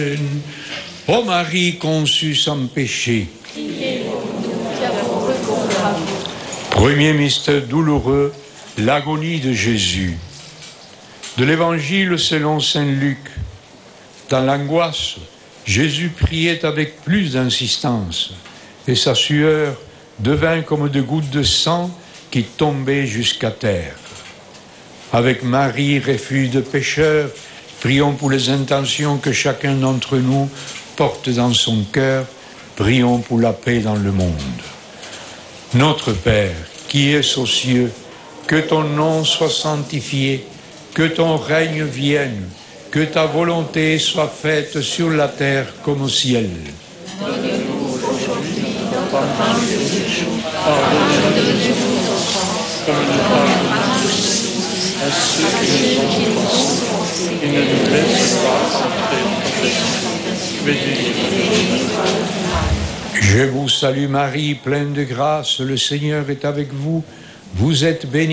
Ô Marie conçue sans péché. Premier mystère douloureux, l'agonie de Jésus. De l'Évangile selon saint Luc. Dans l'angoisse, Jésus priait avec plus d'insistance, et sa sueur devint comme de gouttes de sang qui tombaient jusqu'à terre. Avec Marie, refuge de pécheurs, prions pour les intentions que chacun d'entre nous porte dans son cœur. Prions pour la paix dans le monde. Notre Père, qui es aux cieux, que ton nom soit sanctifié, que ton règne vienne, que ta volonté soit faite sur la terre comme au ciel. Donne-nous aujourd'hui notre pain de ce jour. Pardonne-nous nos offenses, comme nous pardonnons aussi à ceux qui nous ont offensés. Et ne nous laisse pas entrer en tentation, mais délivre-nous. Je vous salue Marie, pleine de grâce, le Seigneur est avec vous. Vous êtes bénie